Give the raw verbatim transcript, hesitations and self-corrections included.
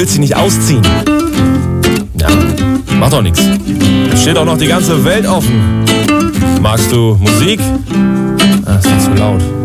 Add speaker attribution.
Speaker 1: willst dich nicht ausziehen. Ja, macht doch nichts. Es steht auch noch die ganze Welt offen. Magst du Musik? Ah, ist nicht zu laut.